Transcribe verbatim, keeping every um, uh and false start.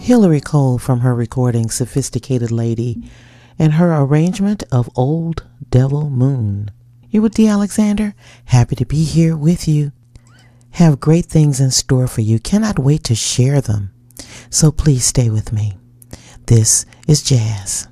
Hillary Cole from her recording Sophisticated Lady and her arrangement of Old Devil Moon. You're with Dee Alexander. Happy to be here with you. Have great things in store for you. Cannot wait to share them. So please stay with me. This is Jazz.